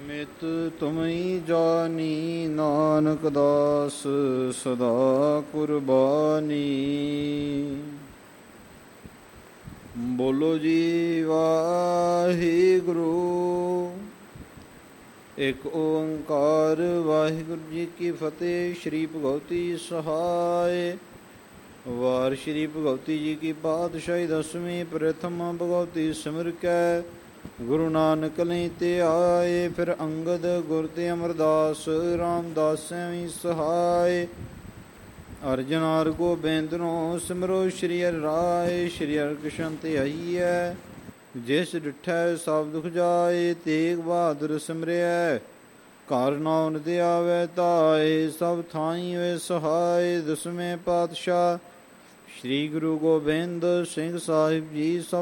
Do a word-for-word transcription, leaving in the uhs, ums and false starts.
ਮਿਤ ਤੁਮਈ ਜਾਨੀ ਨਾਨਕ ਦਾਸ ਸਦਾ ਕੁਰਬਾਨੀ। ਬੋਲੋ ਜੀ ਵਾਹਿਗੁਰੂ। ਇੱਕ ਓੰਕਾਰ ਵਾਹਿਗੁਰੂ ਜੀ ਕੀ ਫਤਿਹ। ਸ਼੍ਰੀ ਭਗਵਤੀ ਸਹਾਇ। ਵਾਰ ਸ਼੍ਰੀ ਭਗਵਤੀ ਜੀ ਕੀ ਪਾਤਸ਼ਾਹੀ ਦਸਵੀਂ। ਪ੍ਰਥਮ ਭਗਵਤੀ ਸਿਮਰ ਕੈ ਗੁਰੂ ਨਾਨਕ ਲਈ ਤੇ ਆਏ। ਫਿਰ ਅੰਗਦ ਗੁਰ ਤੇ ਅਮਰਦਾਸ ਰਾਮਦਾਸ ਵੀ ਸਹਾਇ। ਅਰਜਨ ਹਰਿ ਗੋਬਿੰਦ ਨੂੰ ਸਿਮਰੋ ਸ਼੍ਰੀ ਹਰਿ ਰਾਏ। ਸ਼੍ਰੀ ਹਰਿ ਕ੍ਰਿਸ਼ਨ ਤੇ ਆਈਐ ਜਿਸ ਡਿਠੈ ਸਭ ਦੁਖ ਜਾਏ। ਤੇਗ ਬਹਾਦਰ ਸਿਮਰਿਐ ਘਰ ਨਾਉ ਨਿਤ ਆਵੈ ਧਾਏ। ਸਭ ਥਾਈ ਹੋਏ ਸਹਾਏ। ਦਸਵੇਂ ਪਾਤਸ਼ਾਹ ਸ਼੍ਰੀ ਗੁਰੂ ਗੋਬਿੰਦ ਸਿੰਘ ਸਾਹਿਬ ਜੀ ਸਭ